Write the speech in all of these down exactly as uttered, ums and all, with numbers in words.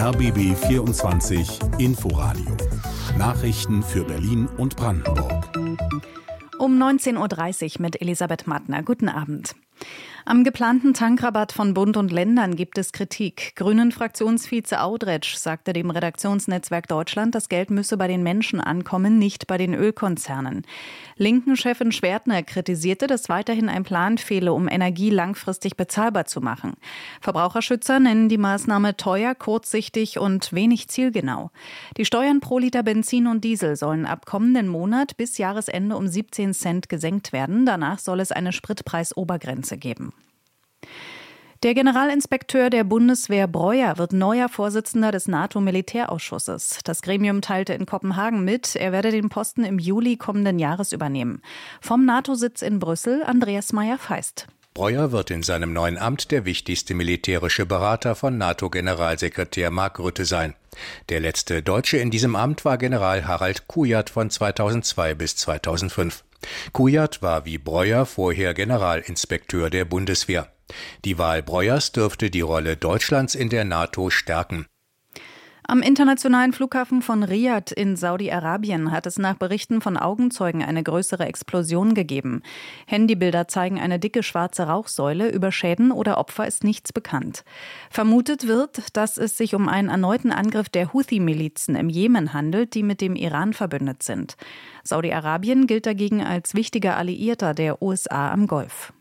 R B B vierundzwanzig Inforadio. Nachrichten für Berlin und Brandenburg. Um neunzehn Uhr dreißig mit Elisabeth Mattner. Guten Abend. Am geplanten Tankrabatt von Bund und Ländern gibt es Kritik. Grünen-Fraktionsvize Audretsch sagte dem Redaktionsnetzwerk Deutschland, das Geld müsse bei den Menschen ankommen, nicht bei den Ölkonzernen. Linken-Chefin Schwertner kritisierte, dass weiterhin ein Plan fehle, um Energie langfristig bezahlbar zu machen. Verbraucherschützer nennen die Maßnahme teuer, kurzsichtig und wenig zielgenau. Die Steuern pro Liter Benzin und Diesel sollen ab kommenden Monat bis Jahresende um siebzehn Cent gesenkt werden. Danach soll es eine Spritpreisobergrenze geben. Der Generalinspekteur der Bundeswehr Breuer wird neuer Vorsitzender des NATO-Militärausschusses. Das Gremium teilte in Kopenhagen mit, er werde den Posten im Juli kommenden Jahres übernehmen. Vom NATO-Sitz in Brüssel, Andreas Meyer-Feist. Breuer wird in seinem neuen Amt der wichtigste militärische Berater von NATO-Generalsekretär Mark Rutte sein. Der letzte Deutsche in diesem Amt war General Harald Kujat von zweitausendzwei bis zweitausendfünf. Kujat war wie Breuer vorher Generalinspekteur der Bundeswehr. Die Wahl Breuers dürfte die Rolle Deutschlands in der NATO stärken. Am internationalen Flughafen von Riad in Saudi-Arabien hat es nach Berichten von Augenzeugen eine größere Explosion gegeben. Handybilder zeigen eine dicke schwarze Rauchsäule. Über Schäden oder Opfer ist nichts bekannt. Vermutet wird, dass es sich um einen erneuten Angriff der Houthi-Milizen im Jemen handelt, die mit dem Iran verbündet sind. Saudi-Arabien gilt dagegen als wichtiger Alliierter der U S A am Golf.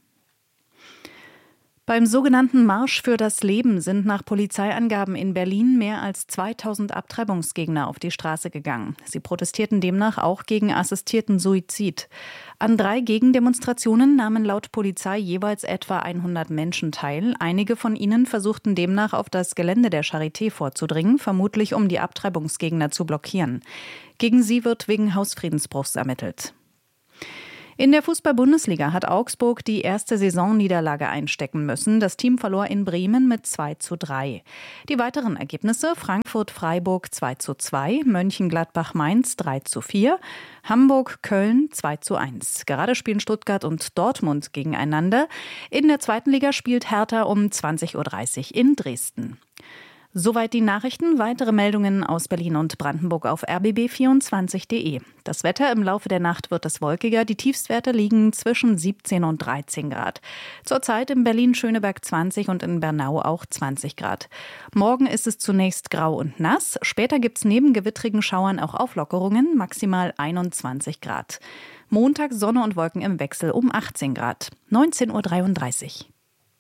Beim sogenannten Marsch für das Leben sind nach Polizeiangaben in Berlin mehr als zweitausend Abtreibungsgegner auf die Straße gegangen. Sie protestierten demnach auch gegen assistierten Suizid. An drei Gegendemonstrationen nahmen laut Polizei jeweils etwa hundert Menschen teil. Einige von ihnen versuchten demnach auf das Gelände der Charité vorzudringen, vermutlich um die Abtreibungsgegner zu blockieren. Gegen sie wird wegen Hausfriedensbruchs ermittelt. In der Fußball-Bundesliga hat Augsburg die erste Saisonniederlage einstecken müssen. Das Team verlor in Bremen mit zwei zu drei. Die weiteren Ergebnisse: Frankfurt-Freiburg zwei zu zwei, Mönchengladbach-Mainz drei zu vier, Hamburg-Köln zwei zu eins. Gerade spielen Stuttgart und Dortmund gegeneinander. In der zweiten Liga spielt Hertha um zwanzig Uhr dreißig in Dresden. Soweit die Nachrichten. Weitere Meldungen aus Berlin und Brandenburg auf R B B vierundzwanzig punkt de. Das Wetter: im Laufe der Nacht wird es wolkiger. Die Tiefstwerte liegen zwischen siebzehn und dreizehn Grad. Zurzeit in Berlin-Schöneberg zwanzig und in Bernau auch zwanzig Grad. Morgen ist es zunächst grau und nass. Später gibt es neben gewittrigen Schauern auch Auflockerungen, maximal einundzwanzig Grad. Montag Sonne und Wolken im Wechsel um achtzehn Grad. neunzehn Uhr dreiunddreißig.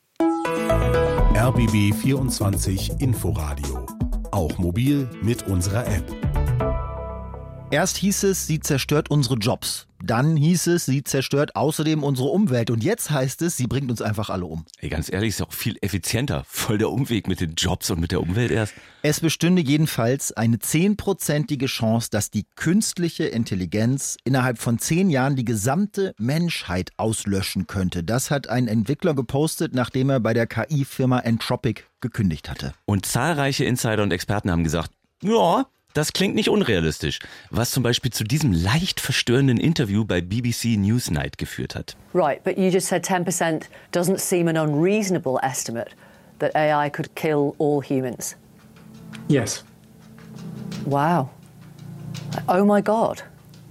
R B B vierundzwanzig Inforadio. Auch mobil mit unserer App. Erst hieß es, sie zerstört unsere Jobs. Dann hieß es, sie zerstört außerdem unsere Umwelt. Und jetzt heißt es, sie bringt uns einfach alle um. Ey, ganz ehrlich, ist auch viel effizienter. Voll der Umweg mit den Jobs und mit der Umwelt erst. Es bestünde jedenfalls eine zehnprozentige Chance, dass die künstliche Intelligenz innerhalb von zehn Jahren die gesamte Menschheit auslöschen könnte. Das hat ein Entwickler gepostet, nachdem er bei der K I-Firma Anthropic gekündigt hatte. Und zahlreiche Insider und Experten haben gesagt, ja, das klingt nicht unrealistisch, was zum Beispiel zu diesem leicht verstörenden Interview bei B B C Newsnight geführt hat. Right, but you just said ten percent doesn't seem an unreasonable estimate that A I could kill all humans. Yes. Wow. Oh my God.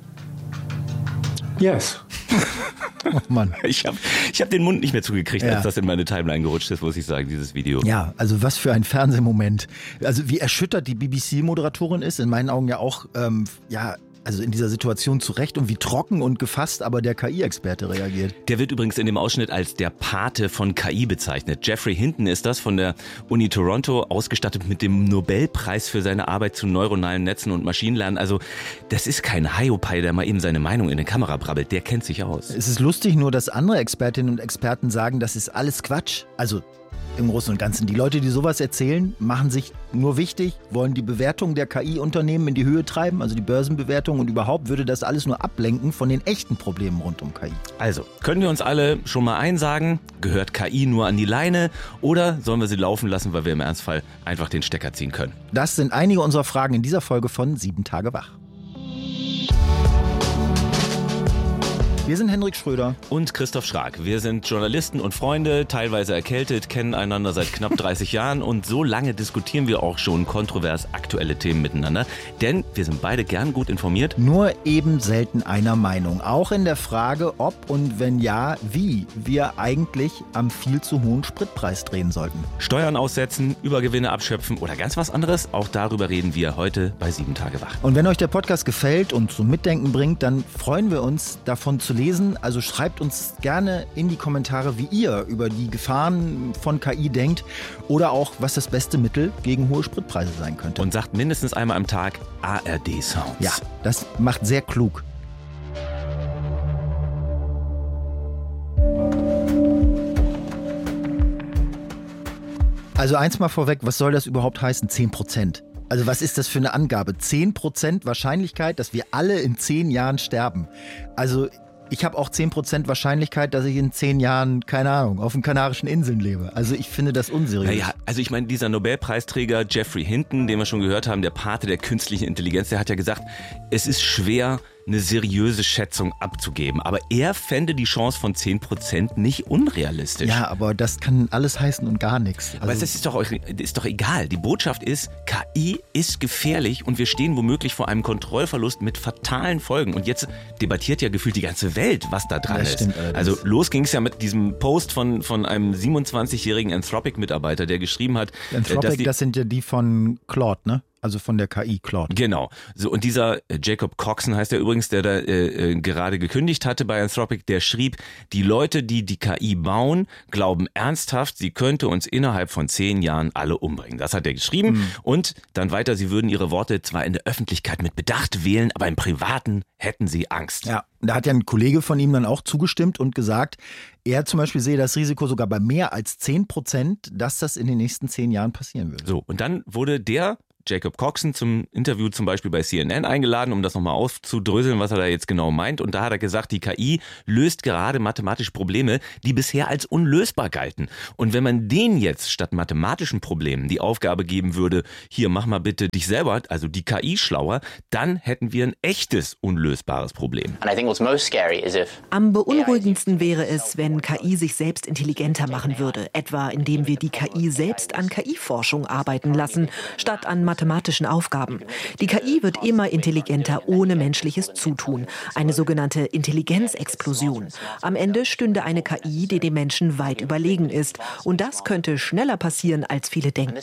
Yes. Oh Mann. Ich habe ich hab den Mund nicht mehr zugekriegt, Ja. als das in meine Timeline gerutscht ist, muss ich sagen, dieses Video. Ja, also was für ein Fernsehmoment. Also wie erschüttert die B B C-Moderatorin ist, in meinen Augen ja auch, ähm, ja, also in dieser Situation zurecht und wie trocken und gefasst aber der K I-Experte reagiert. Der wird übrigens in dem Ausschnitt als der Pate von K I bezeichnet. Jeffrey Hinton ist das, von der Uni Toronto, ausgestattet mit dem Nobelpreis für seine Arbeit zu neuronalen Netzen und Maschinenlernen. Also das ist kein Hiopai, der mal eben seine Meinung in eine Kamera brabbelt. Der kennt sich aus. Es ist lustig nur, dass andere Expertinnen und Experten sagen, das ist alles Quatsch. Also im Großen und Ganzen. Die Leute, die sowas erzählen, machen sich nur wichtig, wollen die Bewertung der K I-Unternehmen in die Höhe treiben, also die Börsenbewertung, und überhaupt würde das alles nur ablenken von den echten Problemen rund um K I. Also, können wir uns alle schon mal einsagen, gehört K I nur an die Leine oder sollen wir sie laufen lassen, weil wir im Ernstfall einfach den Stecker ziehen können? Das sind einige unserer Fragen in dieser Folge von Sieben Tage wach. Wir sind Hendrik Schröder und Christoph Schrag. Wir sind Journalisten und Freunde, teilweise erkältet, kennen einander seit knapp dreißig Jahren und so lange diskutieren wir auch schon kontrovers aktuelle Themen miteinander, denn wir sind beide gern gut informiert. Nur eben selten einer Meinung, auch in der Frage, ob und wenn ja, wie wir eigentlich am viel zu hohen Spritpreis drehen sollten. Steuern aussetzen, Übergewinne abschöpfen oder ganz was anderes, auch darüber reden wir heute bei sieben Tage wach. Und wenn euch der Podcast gefällt und zum Mitdenken bringt, dann freuen wir uns, davon zu lesen. Also schreibt uns gerne in die Kommentare, wie ihr über die Gefahren von K I denkt oder auch, was das beste Mittel gegen hohe Spritpreise sein könnte. Und sagt mindestens einmal am Tag A R D-Sounds. Ja, das macht sehr klug. Also eins mal vorweg, was soll das überhaupt heißen, zehn Prozent? Also was ist das für eine Angabe? zehn Prozent Wahrscheinlichkeit, dass wir alle in zehn Jahren sterben. Also ich habe auch zehn Prozent Wahrscheinlichkeit, dass ich in zehn Jahren, keine Ahnung, auf den Kanarischen Inseln lebe. Also ich finde das unseriös. Naja, also ich meine, dieser Nobelpreisträger Jeffrey Hinton, den wir schon gehört haben, der Pate der künstlichen Intelligenz, der hat ja gesagt, es ist schwer, eine seriöse Schätzung abzugeben. Aber er fände die Chance von zehn Prozent nicht unrealistisch. Ja, aber das kann alles heißen und gar nichts. Also aber das ist doch, ist doch egal. Die Botschaft ist, K I ist gefährlich und wir stehen womöglich vor einem Kontrollverlust mit fatalen Folgen. Und jetzt debattiert ja gefühlt die ganze Welt, was da dran das ist. Stimmt allerdings. Also los ging es ja mit diesem Post von, von einem siebenundzwanzigjährigen Anthropic-Mitarbeiter, der geschrieben hat... Anthropic, dass die, das sind ja die von Claude, ne? Also von der K I Claude. Genau. So, und dieser äh, Jacob Coxon heißt er übrigens, der da äh, äh, gerade gekündigt hatte bei Anthropic, der schrieb, die Leute, die die K I bauen, glauben ernsthaft, sie könnte uns innerhalb von zehn Jahren alle umbringen. Das hat er geschrieben. Mhm. Und dann weiter, sie würden ihre Worte zwar in der Öffentlichkeit mit Bedacht wählen, aber im Privaten hätten sie Angst. Ja, da hat ja ein Kollege von ihm dann auch zugestimmt und gesagt, er zum Beispiel sehe das Risiko sogar bei mehr als zehn Prozent, dass das in den nächsten zehn Jahren passieren würde. So, und dann wurde der Jacob Coxon zum Interview zum Beispiel bei C N N eingeladen, um das nochmal aufzudröseln, was er da jetzt genau meint. Und da hat er gesagt, die K I löst gerade mathematische Probleme, die bisher als unlösbar galten. Und wenn man denen jetzt statt mathematischen Problemen die Aufgabe geben würde, hier mach mal bitte dich selber, also die K I schlauer, dann hätten wir ein echtes unlösbares Problem. Am beunruhigendsten wäre es, wenn K I sich selbst intelligenter machen würde, etwa indem wir die K I selbst an K I-Forschung arbeiten lassen, statt an mathematischen Aufgaben. Die K I wird immer intelligenter ohne menschliches Zutun. Eine sogenannte Intelligenzexplosion. Am Ende stünde eine K I, die dem Menschen weit überlegen ist. Und das könnte schneller passieren, als viele denken.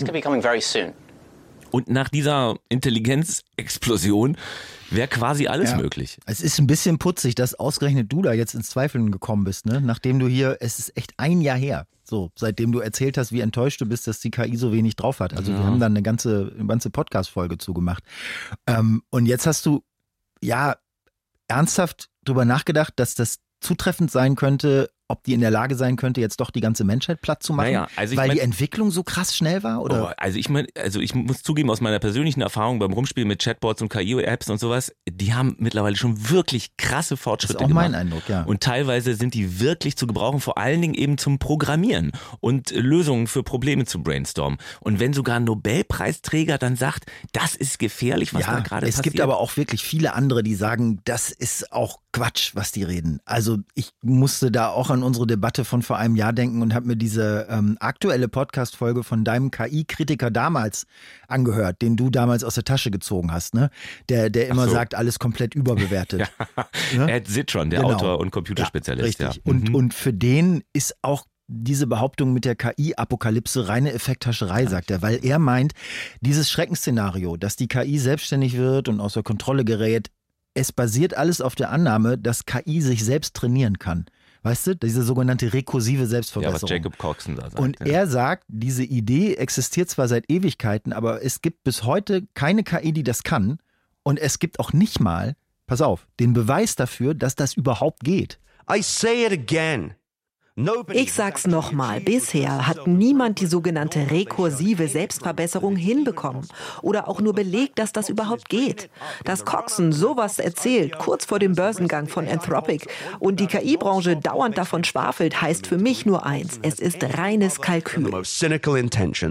Und nach dieser Intelligenzexplosion wäre quasi alles ja. möglich. Es ist ein bisschen putzig, dass ausgerechnet du da jetzt ins Zweifeln gekommen bist, ne? Nachdem du hier, es ist echt ein Jahr her, so, seitdem du erzählt hast, wie enttäuscht du bist, dass die K I so wenig drauf hat. Also ja. wir haben da eine ganze, eine ganze Podcast-Folge zugemacht. Ähm, und jetzt hast du, ja, ernsthaft drüber nachgedacht, dass das zutreffend sein könnte, ob die in der Lage sein könnte, jetzt doch die ganze Menschheit platt zu machen, naja, also ich weil mein, die Entwicklung so krass schnell war? Oder? Oh, also ich mein, also ich muss zugeben, aus meiner persönlichen Erfahrung beim Rumspielen mit Chatbots und K I-Apps und sowas, die haben mittlerweile schon wirklich krasse Fortschritte gemacht. Das ist auch mein Eindruck, ja. Und teilweise sind die wirklich zu gebrauchen, vor allen Dingen eben zum Programmieren und Lösungen für Probleme zu brainstormen. Und wenn sogar ein Nobelpreisträger dann sagt, das ist gefährlich, was ja, da gerade passiert. Es gibt aber auch wirklich viele andere, die sagen, das ist auch Quatsch, was die reden. Also ich musste da auch an unsere Debatte von vor einem Jahr denken und habe mir diese ähm, aktuelle Podcast-Folge von deinem K I-Kritiker damals angehört, den du damals aus der Tasche gezogen hast, ne? Der, der immer so. sagt, alles komplett überbewertet. ja. Ne? Ed Zitron, der genau. Autor und Computerspezialist. Ja, richtig. Ja. Und, mhm. und für den ist auch diese Behauptung mit der K I-Apokalypse reine Effekthascherei, sagt er, weil er meint, dieses Schreckensszenario, dass die K I selbstständig wird und außer Kontrolle gerät, es basiert alles auf der Annahme, dass K I sich selbst trainieren kann. Weißt du, diese sogenannte rekursive Selbstverbesserung. Ja, was Jacob Coxon da sagt. Und ja. er sagt, diese Idee existiert zwar seit Ewigkeiten, aber es gibt bis heute keine K I, die das kann. Und es gibt auch nicht mal, pass auf, den Beweis dafür, dass das überhaupt geht. I say it again. Ich sag's nochmal, bisher hat niemand die sogenannte rekursive Selbstverbesserung hinbekommen oder auch nur belegt, dass das überhaupt geht. Dass Coxon sowas erzählt, kurz vor dem Börsengang von Anthropic und die K I-Branche dauernd davon schwafelt, heißt für mich nur eins, es ist reines Kalkül.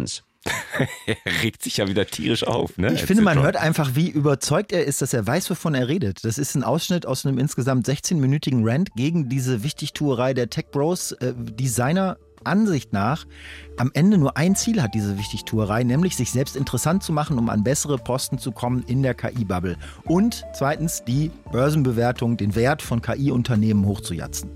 Er regt sich ja wieder tierisch auf. Ne? Ich finde, man hört einfach, wie überzeugt er ist, dass er weiß, wovon er redet. Das ist ein Ausschnitt aus einem insgesamt sechzehnminütigen Rant gegen diese Wichtigtuerei der Tech Bros, äh, die seiner Ansicht nach am Ende nur ein Ziel hat, diese Wichtigtuerei, nämlich sich selbst interessant zu machen, um an bessere Posten zu kommen in der K I-Bubble. Und zweitens die Börsenbewertung, den Wert von K I-Unternehmen hochzujatzen.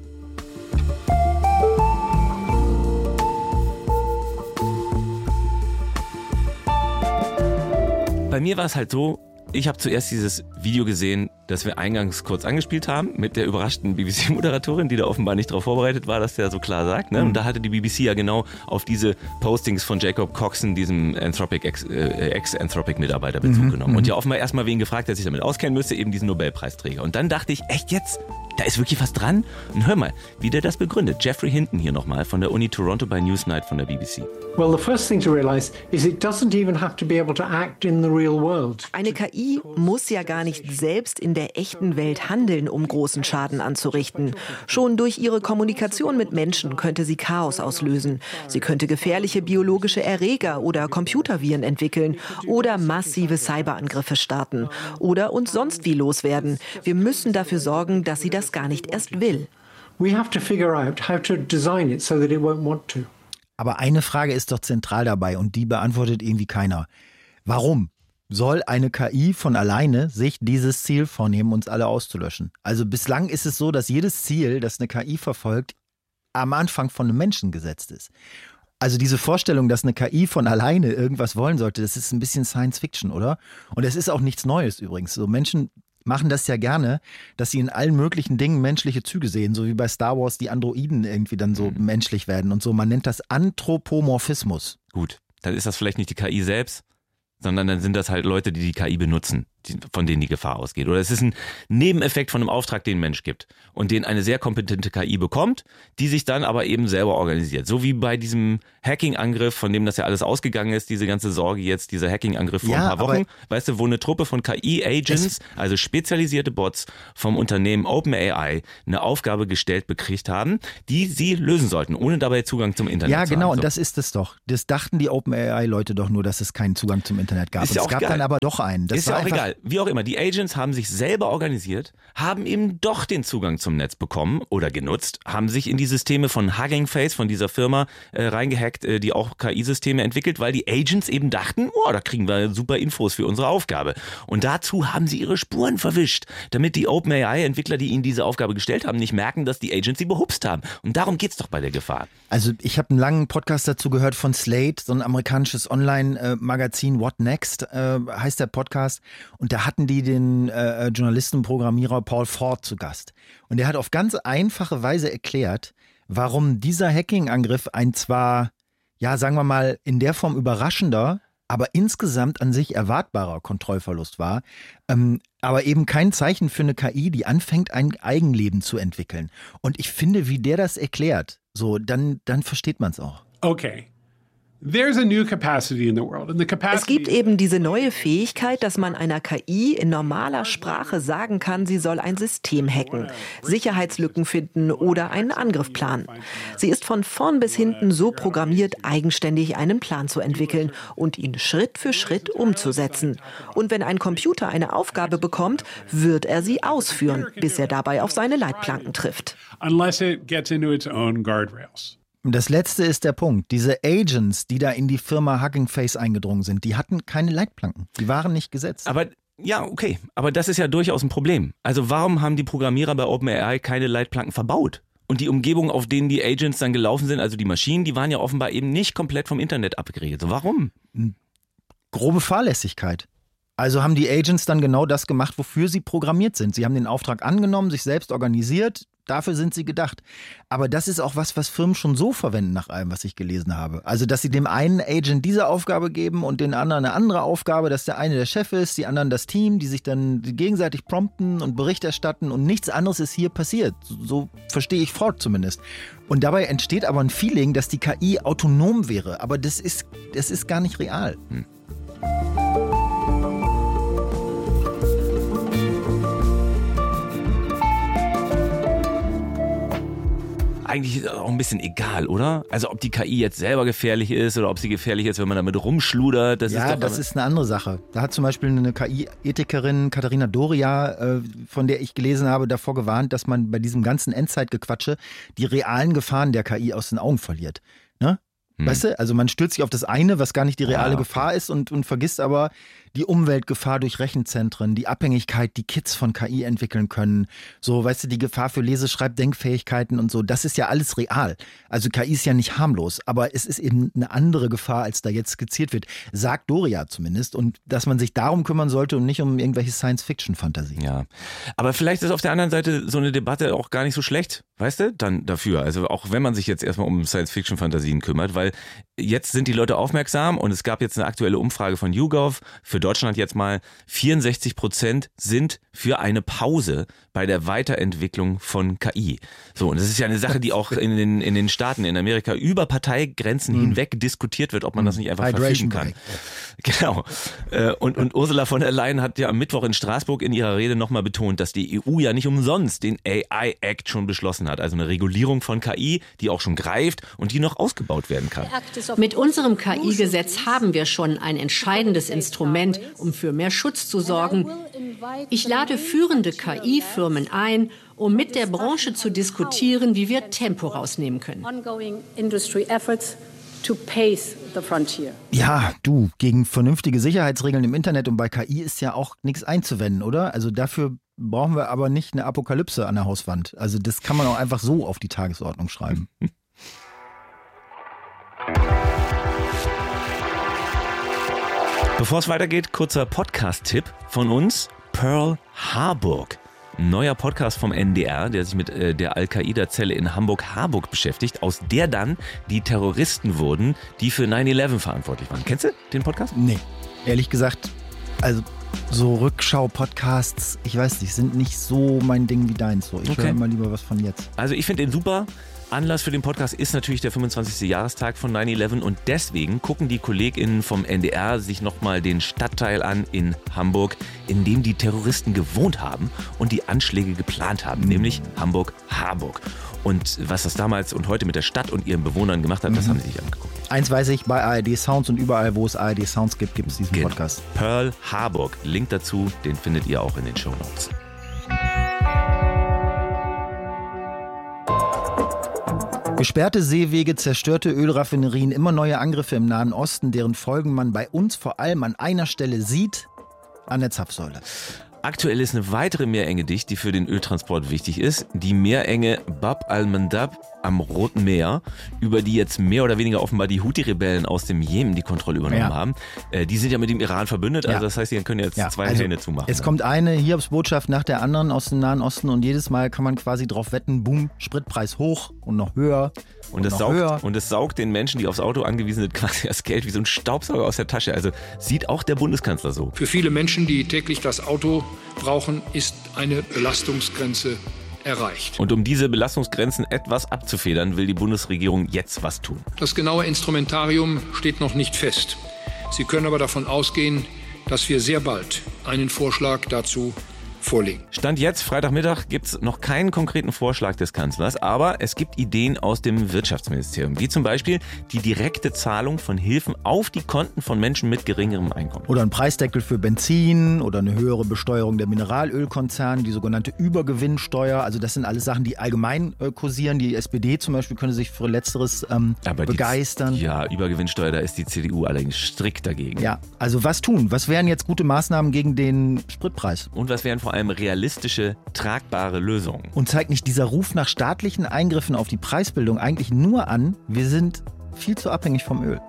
Bei mir war es halt so, ich habe zuerst dieses Video gesehen, das wir eingangs kurz angespielt haben, mit der überraschten B B C-Moderatorin, die da offenbar nicht darauf vorbereitet war, dass der so klar sagt. Ne? Und da hatte die B B C ja genau auf diese Postings von Jacob Coxon, diesem Anthropic, äh, Ex-Anthropic-Mitarbeiter, Bezug Mhm, genommen. Und ja offenbar erstmal wen gefragt, der sich damit auskennen müsste, eben diesen Nobelpreisträger. Und dann dachte ich, echt jetzt? Da ist wirklich was dran? Und hör mal, wie der das begründet. Jeffrey Hinton hier nochmal von der Uni Toronto bei Newsnight von der B B C. Well, the first thing to realize is it doesn't even have to be able to act in the real world. Eine K I muss ja gar nicht selbst in der echten Welt handeln, um großen Schaden anzurichten. Schon durch ihre Kommunikation mit Menschen könnte sie Chaos auslösen. Sie könnte gefährliche biologische Erreger oder Computerviren entwickeln oder massive Cyberangriffe starten oder uns sonst wie loswerden. Wir müssen dafür sorgen, dass sie das gar nicht erst will. We have to figure out how to design it so that it won't want to. Aber eine Frage ist doch zentral dabei und die beantwortet irgendwie keiner. Warum soll eine K I von alleine sich dieses Ziel vornehmen, uns alle auszulöschen? Also bislang ist es so, dass jedes Ziel, das eine K I verfolgt, am Anfang von einem Menschen gesetzt ist. Also diese Vorstellung, dass eine K I von alleine irgendwas wollen sollte, das ist ein bisschen Science Fiction, oder? Und es ist auch nichts Neues übrigens. So Menschen machen das ja gerne, dass sie in allen möglichen Dingen menschliche Züge sehen, so wie bei Star Wars die Androiden irgendwie dann so mhm. menschlich werden und so. Man nennt das Anthropomorphismus. Gut, dann ist das vielleicht nicht die K I selbst, sondern dann sind das halt Leute, die die K I benutzen, die, von denen die Gefahr ausgeht. Oder es ist ein Nebeneffekt von einem Auftrag, den ein Mensch gibt und den eine sehr kompetente K I bekommt, die sich dann aber eben selber organisiert. So wie bei diesem Hacking-Angriff, von dem das ja alles ausgegangen ist, diese ganze Sorge jetzt, dieser Hacking-Angriff vor ja, ein paar Wochen, weißt du, wo eine Truppe von K I-Agents, also spezialisierte Bots vom Unternehmen OpenAI, eine Aufgabe gestellt bekriegt haben, die sie lösen sollten, ohne dabei Zugang zum Internet ja, zu haben. Ja, genau, so. Und das ist es doch. Das dachten die OpenAI-Leute doch nur, dass es keinen Zugang zum Internet gab. Ist ja es auch gab geil. dann aber doch einen. Das ist ja auch egal. Wie auch immer, die Agents haben sich selber organisiert, haben eben doch den Zugang zum Netz bekommen oder genutzt, haben sich in die Systeme von Hugging Face, von dieser Firma, äh, reingehackt, äh, die auch K I-Systeme entwickelt, weil die Agents eben dachten, oh, da kriegen wir super Infos für unsere Aufgabe. Und dazu haben sie ihre Spuren verwischt, damit die OpenAI-Entwickler, die ihnen diese Aufgabe gestellt haben, nicht merken, dass die Agents sie behupst haben. Und darum geht's doch bei der Gefahr. Also ich habe einen langen Podcast dazu gehört von Slate, so ein amerikanisches Online-Magazin, What Next äh, heißt der Podcast. Und da hatten die den äh, Journalisten und Programmierer Paul Ford zu Gast. Und der hat auf ganz einfache Weise erklärt, warum dieser Hacking-Angriff ein zwar, ja sagen wir mal, in der Form überraschender, aber insgesamt an sich erwartbarer Kontrollverlust war, ähm, aber eben kein Zeichen für eine K I, die anfängt, ein Eigenleben zu entwickeln. Und ich finde, wie der das erklärt, so, dann, dann versteht man es auch. Okay. There's a new capacity in the world. And the capacity es gibt eben diese neue Fähigkeit, dass man einer K I in normaler Sprache sagen kann, sie soll ein System hacken, Sicherheitslücken finden oder einen Angriff planen. Sie ist von vorn bis hinten so programmiert, eigenständig einen Plan zu entwickeln und ihn Schritt für Schritt umzusetzen. Und wenn ein Computer eine Aufgabe bekommt, wird er sie ausführen, bis er dabei auf seine Leitplanken trifft. Unless it gets into its own guardrails. Das letzte ist der Punkt. Diese Agents, die da in die Firma Hugging Face eingedrungen sind, die hatten keine Leitplanken. Die waren nicht gesetzt. Aber ja, okay. Aber das ist ja durchaus ein Problem. Also warum haben die Programmierer bei OpenAI keine Leitplanken verbaut? Und die Umgebung, auf denen die Agents dann gelaufen sind, also die Maschinen, die waren ja offenbar eben nicht komplett vom Internet abgeregelt. So, warum? Grobe Fahrlässigkeit. Also haben die Agents dann genau das gemacht, wofür sie programmiert sind. Sie haben den Auftrag angenommen, sich selbst organisiert. Dafür sind sie gedacht. Aber das ist auch was, was Firmen schon so verwenden, nach allem, was ich gelesen habe. Also, dass sie dem einen Agent diese Aufgabe geben und den anderen eine andere Aufgabe, dass der eine der Chef ist, die anderen das Team, die sich dann gegenseitig prompten und Bericht erstatten und nichts anderes ist hier passiert. So, so verstehe ich Ford zumindest. Und dabei entsteht aber ein Feeling, dass die K I autonom wäre. Aber das ist, das ist gar nicht real. Hm. eigentlich auch ein bisschen egal, oder? Also ob die K I jetzt selber gefährlich ist oder ob sie gefährlich ist, wenn man damit rumschludert. Das ja, ist doch das ist eine andere Sache. Da hat zum Beispiel eine K I-Ethikerin, Katharina Doria, äh, von der ich gelesen habe, davor gewarnt, dass man bei diesem ganzen Endzeitgequatsche die realen Gefahren der K I aus den Augen verliert. Ne? Hm. Weißt du, also man stürzt sich auf das eine, was gar nicht die reale ah, okay. Gefahr ist und, und vergisst aber die Umweltgefahr durch Rechenzentren, die Abhängigkeit, die Kids von K I entwickeln können. So, weißt du, die Gefahr für Lese-, Schreib-, Denkfähigkeiten und so. Das ist ja alles real. Also K I ist ja nicht harmlos, aber es ist eben eine andere Gefahr, als da jetzt skizziert wird. Sagt Doria zumindest. Und dass man sich darum kümmern sollte und nicht um irgendwelche Science-Fiction-Fantasien. Ja, aber vielleicht ist auf der anderen Seite so eine Debatte auch gar nicht so schlecht, weißt du, dann dafür. Also auch wenn man sich jetzt erstmal um Science-Fiction-Fantasien kümmert, weil jetzt sind die Leute aufmerksam und es gab jetzt eine aktuelle Umfrage von YouGov, für Deutschland jetzt mal, vierundsechzig Prozent sind für eine Pause bei der Weiterentwicklung von K I. So, und das ist ja eine Sache, die auch in den, in den Staaten, in Amerika, über Parteigrenzen hm. hinweg diskutiert wird, ob man das nicht einfach Hydration verfügen kann. Genau. Und, und Ursula von der Leyen hat ja am Mittwoch in Straßburg in ihrer Rede nochmal betont, dass die E U ja nicht umsonst den A I-Act schon beschlossen hat. Also eine Regulierung von K I, die auch schon greift und die noch ausgebaut werden kann. Mit unserem K I-Gesetz haben wir schon ein entscheidendes Instrument, um für mehr Schutz zu sorgen. Ich lade führende K I-Firmen ein, um mit der Branche zu diskutieren, wie wir Tempo rausnehmen können. Ja, du, gegen vernünftige Sicherheitsregeln im Internet und bei K I ist ja auch nichts einzuwenden, oder? Also dafür brauchen wir aber nicht eine Apokalypse an der Hauswand. Also das kann man auch einfach so auf die Tagesordnung schreiben. Bevor es weitergeht, kurzer Podcast-Tipp von uns. Pearl Harburg. Ein neuer Podcast vom N D R, der sich mit äh, der Al-Qaida-Zelle in Hamburg-Harburg beschäftigt, aus der dann die Terroristen wurden, die für neun elf verantwortlich waren. Kennst du den Podcast? Nee, ehrlich gesagt, also so Rückschau-Podcasts, ich weiß nicht, sind nicht so mein Ding wie deins. So. Ich okay. höre immer lieber was von jetzt. Also ich finde den super. Anlass für den Podcast ist natürlich der fünfundzwanzigste Jahrestag von neun elf und deswegen gucken die KollegInnen vom N D R sich nochmal den Stadtteil an in Hamburg, in dem die Terroristen gewohnt haben und die Anschläge geplant haben, mhm. nämlich Hamburg-Harburg. Und was das damals und heute mit der Stadt und ihren Bewohnern gemacht hat, mhm. das haben sie sich angeguckt. Eins weiß ich, bei A R D Sounds und überall, wo es A R D Sounds gibt, gibt es diesen genau. Podcast. Pearl Harburg, Link dazu, den findet ihr auch in den Shownotes. Gesperrte Seewege, zerstörte Ölraffinerien, immer neue Angriffe im Nahen Osten, deren Folgen man bei uns vor allem an einer Stelle sieht, an der Zapfsäule. Aktuell ist eine weitere Meerenge dicht, die für den Öltransport wichtig ist. Die Meerenge Bab al-Mandab am Roten Meer, über die jetzt mehr oder weniger offenbar die Houthi-Rebellen aus dem Jemen die Kontrolle übernommen ja. haben. Äh, die sind ja mit dem Iran verbündet, also ja. das heißt, die können jetzt ja. zwei also Hähne zumachen. Es dann. kommt eine Hiobsbotschaft nach der anderen aus dem Nahen Osten und jedes Mal kann man quasi drauf wetten, boom, Spritpreis hoch und noch höher. Und es, saugt, und es saugt den Menschen, die aufs Auto angewiesen sind, quasi das Geld wie so ein Staubsauger aus der Tasche. Also sieht auch der Bundeskanzler so. Für viele Menschen, die täglich das Auto brauchen, ist eine Belastungsgrenze erreicht. Und um diese Belastungsgrenzen etwas abzufedern, will die Bundesregierung jetzt was tun. Das genaue Instrumentarium steht noch nicht fest. Sie können aber davon ausgehen, dass wir sehr bald einen Vorschlag dazu vorlegen. Stand jetzt, Freitagmittag, gibt es noch keinen konkreten Vorschlag des Kanzlers, aber es gibt Ideen aus dem Wirtschaftsministerium, wie zum Beispiel die direkte Zahlung von Hilfen auf die Konten von Menschen mit geringerem Einkommen. Oder ein Preisdeckel für Benzin oder eine höhere Besteuerung der Mineralölkonzerne, die sogenannte Übergewinnsteuer. Also das sind alles Sachen, die allgemein äh, kursieren. Die S P D zum Beispiel könnte sich für Letzteres ähm, aber begeistern. Die, ja, Übergewinnsteuer, da ist die C D U allerdings strikt dagegen. Ja, also was tun? Was wären jetzt gute Maßnahmen gegen den Spritpreis? Und was wären vor allem realistische, tragbare Lösungen? Und zeigt nicht dieser Ruf nach staatlichen Eingriffen auf die Preisbildung eigentlich nur an, wir sind viel zu abhängig vom Öl?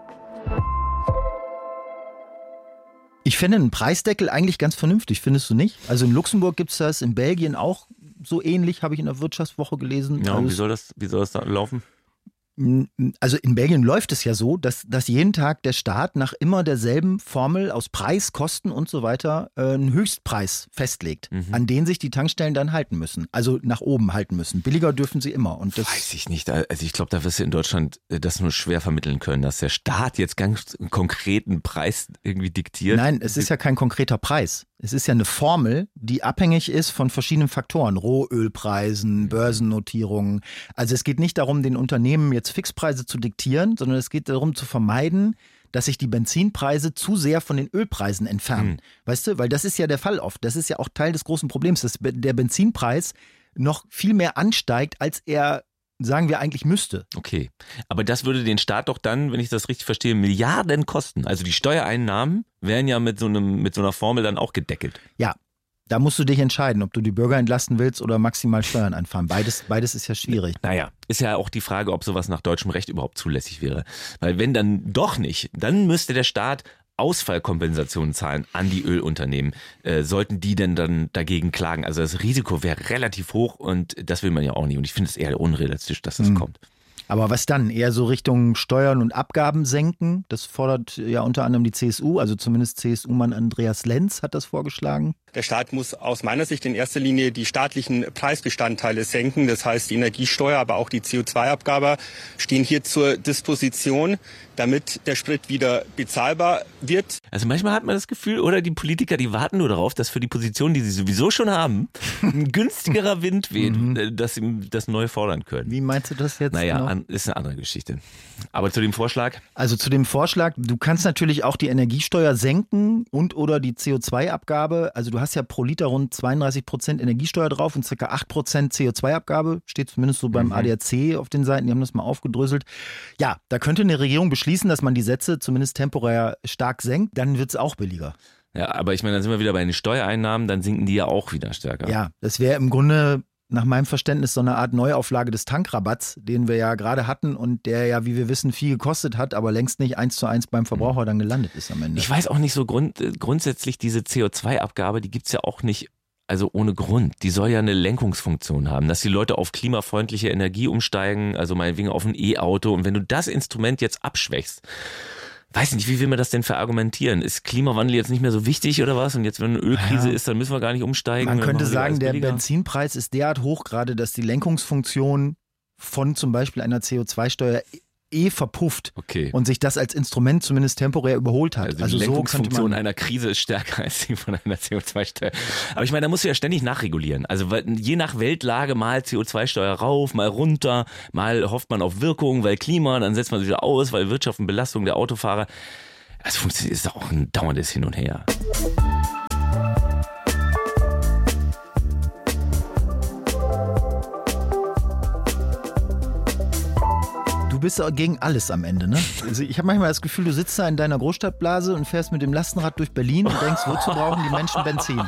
Ich finde einen Preisdeckel eigentlich ganz vernünftig, findest du nicht? Also in Luxemburg gibt es das, in Belgien auch so ähnlich, habe ich in der Wirtschaftswoche gelesen. Ja, und wie soll das, wie soll das da laufen? Also in Belgien läuft es ja so, dass, dass jeden Tag der Staat nach immer derselben Formel aus Preis, Kosten und so weiter äh, einen Höchstpreis festlegt, mhm. an den sich die Tankstellen dann halten müssen. Also nach oben halten müssen. Billiger dürfen sie immer. Und das weiß ich nicht. Also ich glaube, da wirst du in Deutschland das nur schwer vermitteln können, dass der Staat jetzt ganz einen konkreten Preis irgendwie diktiert. Nein, es ist ja kein konkreter Preis. Es ist ja eine Formel, die abhängig ist von verschiedenen Faktoren. Rohölpreisen, Börsennotierungen. Also es geht nicht darum, den Unternehmen jetzt Fixpreise zu diktieren, sondern es geht darum zu vermeiden, dass sich die Benzinpreise zu sehr von den Ölpreisen entfernen. Mhm. Weißt du, weil das ist ja der Fall oft. Das ist ja auch Teil des großen Problems, dass der Benzinpreis noch viel mehr ansteigt, als er, sagen wir, eigentlich müsste. Okay, aber das würde den Staat doch dann, wenn ich das richtig verstehe, Milliarden kosten. Also die Steuereinnahmen wären ja mit so einem, mit so einer Formel dann auch gedeckelt. Ja, da musst du dich entscheiden, ob du die Bürger entlasten willst oder maximal Steuern einfahren. Beides, beides ist ja schwierig. Naja, ist ja auch die Frage, ob sowas nach deutschem Recht überhaupt zulässig wäre. Weil wenn dann doch nicht, dann müsste der Staat Ausfallkompensationen zahlen an die Ölunternehmen. Äh, sollten die denn dann dagegen klagen? Also das Risiko wäre relativ hoch und das will man ja auch nicht. Und ich finde es eher unrealistisch, dass das mhm. kommt. Aber was dann? Eher so Richtung Steuern und Abgaben senken? Das fordert ja unter anderem die C S U, also zumindest C S U-Mann Andreas Lenz hat das vorgeschlagen. Der Staat muss aus meiner Sicht in erster Linie die staatlichen Preisbestandteile senken. Das heißt, die Energiesteuer, aber auch die C O zwei Abgabe stehen hier zur Disposition, damit der Sprit wieder bezahlbar wird. Also manchmal hat man das Gefühl, oder die Politiker, die warten nur darauf, dass für die Position, die sie sowieso schon haben, ein günstigerer Wind weht, mhm. dass sie das neu fordern können. Wie meinst du das jetzt? Naja, noch? An, ist eine andere Geschichte. Aber zu dem Vorschlag? Also zu dem Vorschlag, du kannst natürlich auch die Energiesteuer senken und oder die C O zwei Abgabe. Also du hast ja pro Liter rund zweiunddreißig Prozent Energiesteuer drauf und ca. acht Prozent C O zwei Abgabe. Steht zumindest so beim mhm. A D A C auf den Seiten, die haben das mal aufgedröselt. Ja, da könnte eine Regierung beschließen, dass man die Sätze zumindest temporär stark senkt, dann wird es auch billiger. Ja, aber ich meine, dann sind wir wieder bei den Steuereinnahmen, dann sinken die ja auch wieder stärker. Ja, das wäre im Grunde nach meinem Verständnis so eine Art Neuauflage des Tankrabatts, den wir ja gerade hatten und der ja, wie wir wissen, viel gekostet hat, aber längst nicht eins zu eins beim Verbraucher dann gelandet ist am Ende. Ich weiß auch nicht so grund, grundsätzlich, diese C O zwei Abgabe, die gibt's ja auch nicht, also ohne Grund. Die soll ja eine Lenkungsfunktion haben, dass die Leute auf klimafreundliche Energie umsteigen, also meinetwegen auf ein E-Auto. Und wenn du das Instrument jetzt abschwächst, weiß nicht, wie will man das denn verargumentieren? Ist Klimawandel jetzt nicht mehr so wichtig oder was? Und jetzt, wenn eine Ölkrise ja. ist, dann müssen wir gar nicht umsteigen. Man könnte sagen, der Benzinpreis ist derart hoch gerade, dass die Lenkungsfunktion von zum Beispiel einer C O zwei Steuer eh verpufft okay. und sich das als Instrument zumindest temporär überholt hat. Also die also Lenkungsfunktion so man einer Krise ist stärker als die von einer C O zwei Steuer. Aber ich meine, da musst du ja ständig nachregulieren. Also je nach Weltlage mal C O zwei Steuer rauf, mal runter, mal hofft man auf Wirkung, weil Klima, dann setzt man sie wieder aus, weil Wirtschaft und Belastung der Autofahrer. Das funktioniert, ist auch ein dauerndes Hin und Her. Du bist gegen alles am Ende, ne? Also ich habe manchmal das Gefühl, du sitzt da in deiner Großstadtblase und fährst mit dem Lastenrad durch Berlin und denkst, wozu brauchen die Menschen Benzin?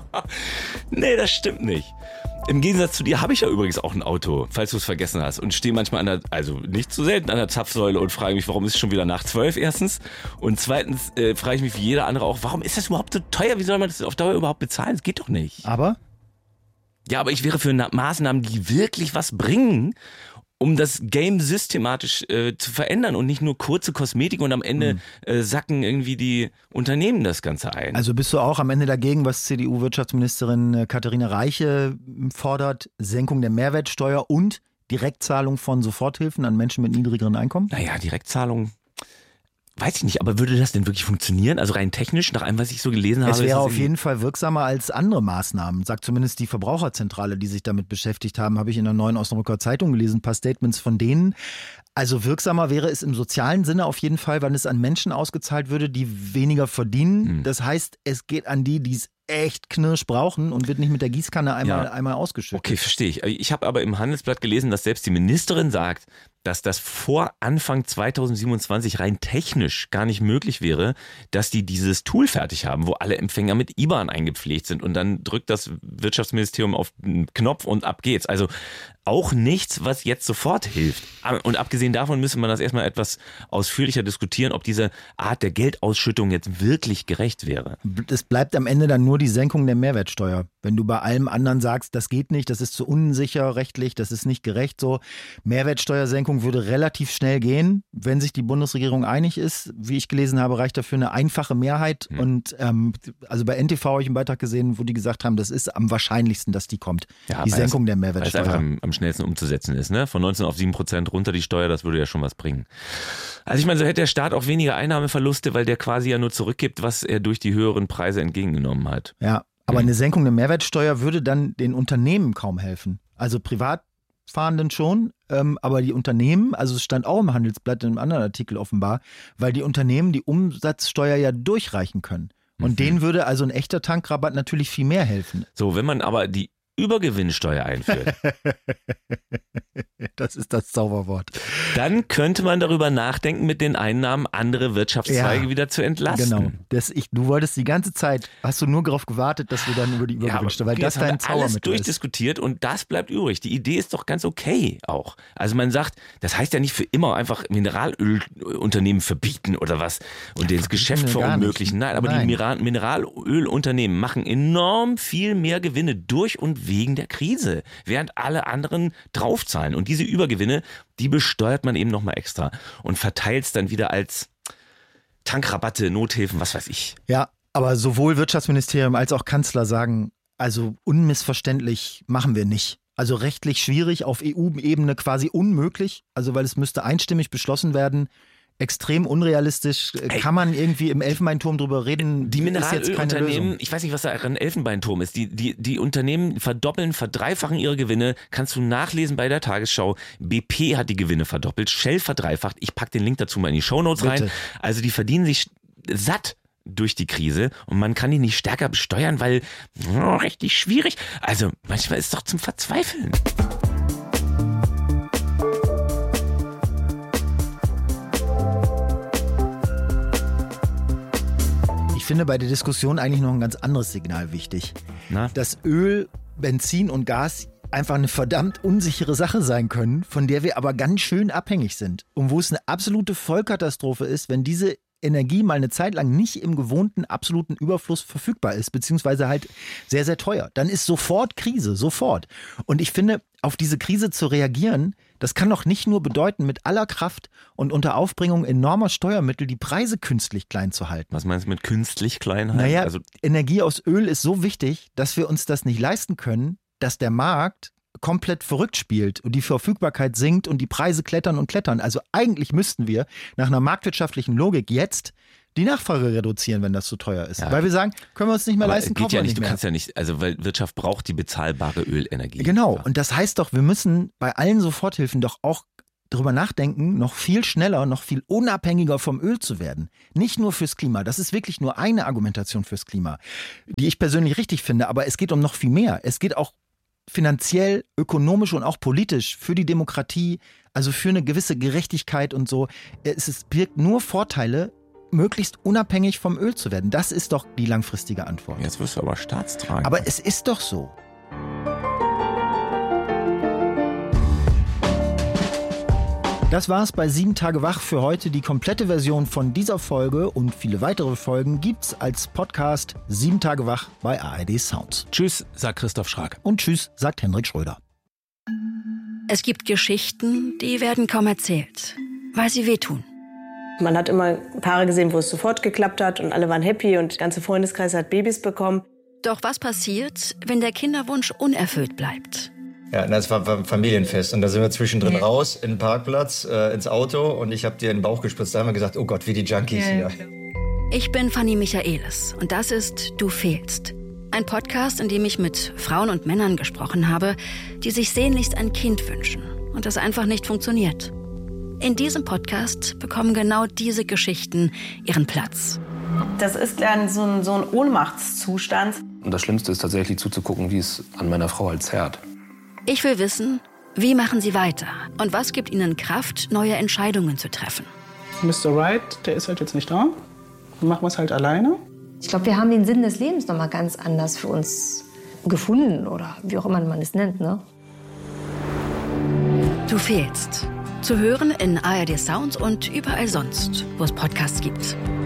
Nee, das stimmt nicht. Im Gegensatz zu dir habe ich ja übrigens auch ein Auto, falls du es vergessen hast. Und stehe manchmal an der, also nicht zu selten an der Zapfsäule und frage mich, warum ist es schon wieder nach zwölf erstens? Und zweitens äh, frage ich mich wie jeder andere auch, warum ist das überhaupt so teuer? Wie soll man das auf Dauer überhaupt bezahlen? Das geht doch nicht. Aber? Ja, aber ich wäre für Maßnahmen, die wirklich was bringen, um das Game systematisch äh, zu verändern und nicht nur kurze Kosmetik und am Ende mhm. äh, sacken irgendwie die Unternehmen das Ganze ein. Also bist du auch am Ende dagegen, was C D U-Wirtschaftsministerin Katharina Reiche fordert, Senkung der Mehrwertsteuer und Direktzahlung von Soforthilfen an Menschen mit niedrigeren Einkommen? Naja, Direktzahlung weiß ich nicht, aber würde das denn wirklich funktionieren? Also rein technisch, nach allem, was ich so gelesen habe? Es wäre auf jeden Fall wirksamer als andere Maßnahmen, sagt zumindest die Verbraucherzentrale, die sich damit beschäftigt haben, habe ich in der Neuen Osnabrücker Zeitung gelesen, ein paar Statements von denen. Also wirksamer wäre es im sozialen Sinne auf jeden Fall, weil es an Menschen ausgezahlt würde, die weniger verdienen. Hm. Das heißt, es geht an die, die es echt knirsch brauchen und wird nicht mit der Gießkanne einmal, ja. einmal ausgeschüttet. Okay, verstehe ich. Ich habe aber im Handelsblatt gelesen, dass selbst die Ministerin sagt, dass das vor Anfang zweitausendsiebenundzwanzig rein technisch gar nicht möglich wäre, dass die dieses Tool fertig haben, wo alle Empfänger mit I B A N eingepflegt sind und dann drückt das Wirtschaftsministerium auf den Knopf und ab geht's. Also auch nichts, was jetzt sofort hilft. Und abgesehen davon müsste man das erstmal etwas ausführlicher diskutieren, ob diese Art der Geldausschüttung jetzt wirklich gerecht wäre. Es bleibt am Ende dann nur die Senkung der Mehrwertsteuer. Wenn du bei allem anderen sagst, das geht nicht, das ist zu unsicher rechtlich, das ist nicht gerecht so. Mehrwertsteuersenkung würde relativ schnell gehen, wenn sich die Bundesregierung einig ist. Wie ich gelesen habe, reicht dafür eine einfache Mehrheit. Hm. Und ähm, also bei N T V habe ich einen Beitrag gesehen, wo die gesagt haben, das ist am wahrscheinlichsten, dass die kommt. Ja, die Senkung es, der Mehrwertsteuer. Weil es einfach am, am schnellsten umzusetzen ist. Ne? Von neunzehn auf sieben Prozent runter die Steuer, das würde ja schon was bringen. Also ich meine, so hätte der Staat auch weniger Einnahmeverluste, weil der quasi ja nur zurückgibt, was er durch die höheren Preise entgegengenommen hat. Ja, aber eine Senkung der Mehrwertsteuer würde dann den Unternehmen kaum helfen. Also Privatfahrenden schon, ähm, aber die Unternehmen, also es stand auch im Handelsblatt in einem anderen Artikel offenbar, weil die Unternehmen die Umsatzsteuer ja durchreichen können. Und mhm. denen würde also ein echter Tankrabatt natürlich viel mehr helfen. So, wenn man aber die Übergewinnsteuer einführt. Das ist das Zauberwort. Dann könnte man darüber nachdenken, mit den Einnahmen andere Wirtschaftszweige ja, wieder zu entlasten. Genau. Das, ich, du wolltest die ganze Zeit, hast du nur darauf gewartet, dass wir dann über die Übergewinnsteuer, ja, weil das dein Zaubermittel ist. Alles durchdiskutiert und das bleibt übrig. Die Idee ist doch ganz okay auch. Also man sagt, das heißt ja nicht für immer einfach Mineralölunternehmen verbieten oder was und ja, denen das Geschäft verunmöglichen. Nein, aber Nein. die Mineralölunternehmen machen enorm viel mehr Gewinne durch und wegen der Krise, während alle anderen draufzahlen. Und diese Übergewinne, die besteuert man eben nochmal extra und verteilt es dann wieder als Tankrabatte, Nothilfen, was weiß ich. Ja, aber sowohl Wirtschaftsministerium als auch Kanzler sagen, also unmissverständlich machen wir nicht. Also rechtlich schwierig, auf E U-Ebene quasi unmöglich, also weil es müsste einstimmig beschlossen werden. Extrem unrealistisch. Hey. Kann man irgendwie im Elfenbeinturm drüber reden? Die Mineralölunternehmen, ich weiß nicht, was da ein Elfenbeinturm ist, die, die, die Unternehmen verdoppeln, verdreifachen ihre Gewinne, kannst du nachlesen bei der Tagesschau. B P hat die Gewinne verdoppelt, Shell verdreifacht, ich pack den Link dazu mal in die Shownotes Bitte. rein. Also die verdienen sich satt durch die Krise und man kann die nicht stärker besteuern, weil oh, richtig schwierig. Also manchmal ist es doch zum Verzweifeln. Ich finde bei der Diskussion eigentlich noch ein ganz anderes Signal wichtig. Na? Dass Öl, Benzin und Gas einfach eine verdammt unsichere Sache sein können, von der wir aber ganz schön abhängig sind. Und wo es eine absolute Vollkatastrophe ist, wenn diese Energie mal eine Zeit lang nicht im gewohnten absoluten Überfluss verfügbar ist, beziehungsweise halt sehr, sehr teuer. Dann ist sofort Krise, sofort. Und ich finde, auf diese Krise zu reagieren, das kann doch nicht nur bedeuten, mit aller Kraft und unter Aufbringung enormer Steuermittel die Preise künstlich klein zu halten. Was meinst du mit künstlich klein halten? Naja, also Energie aus Öl ist so wichtig, dass wir uns das nicht leisten können, dass der Markt komplett verrückt spielt und die Verfügbarkeit sinkt und die Preise klettern und klettern. Also eigentlich müssten wir nach einer marktwirtschaftlichen Logik jetzt die Nachfrage reduzieren, wenn das zu teuer ist. Ja. Weil wir sagen, können wir uns nicht mehr aber leisten, geht kaufen ja wir nicht, nicht du mehr. kannst ja nicht, also weil Wirtschaft braucht die bezahlbare Ölenergie. Genau, ja. Und das heißt doch, wir müssen bei allen Soforthilfen doch auch darüber nachdenken, noch viel schneller, noch viel unabhängiger vom Öl zu werden. Nicht nur fürs Klima. Das ist wirklich nur eine Argumentation fürs Klima, die ich persönlich richtig finde. Aber es geht um noch viel mehr. Es geht auch finanziell, ökonomisch und auch politisch für die Demokratie, also für eine gewisse Gerechtigkeit und so. Es ist, birgt nur Vorteile, möglichst unabhängig vom Öl zu werden. Das ist doch die langfristige Antwort. Jetzt wirst du aber staatstragend. Aber es ist doch so. Das war's bei sieben Tage wach für heute. Die komplette Version von dieser Folge und viele weitere Folgen gibt's als Podcast sieben Tage wach bei A R D Sounds. Tschüss, sagt Christoph Schrag. Und tschüss, sagt Hendrik Schröder. Es gibt Geschichten, die werden kaum erzählt, weil sie wehtun. Man hat immer Paare gesehen, wo es sofort geklappt hat und alle waren happy und der ganze Freundeskreis hat Babys bekommen. Doch was passiert, wenn der Kinderwunsch unerfüllt bleibt? Ja, das war ein Familienfest und da sind wir zwischendrin ja. raus, in den Parkplatz, äh, ins Auto und ich habe dir in den Bauch gespritzt. Da haben wir gesagt, oh Gott, wie die Junkies ja. hier. Ich bin Fanny Michaelis und das ist Du fehlst. Ein Podcast, in dem ich mit Frauen und Männern gesprochen habe, die sich sehnlichst ein Kind wünschen und das einfach nicht funktioniert. In diesem Podcast bekommen genau diese Geschichten ihren Platz. Das ist dann so ein, so ein Ohnmachtszustand. Und das Schlimmste ist tatsächlich zuzugucken, wie es an meiner Frau halt zerrt. Ich will wissen, wie machen sie weiter und was gibt ihnen Kraft, neue Entscheidungen zu treffen. Mister Wright, der ist halt jetzt nicht da. Dann machen wir es halt alleine. Ich glaube, wir haben den Sinn des Lebens noch mal ganz anders für uns gefunden oder wie auch immer man es nennt, ne? Du fehlst. Zu hören in A R D Sounds und überall sonst, wo es Podcasts gibt.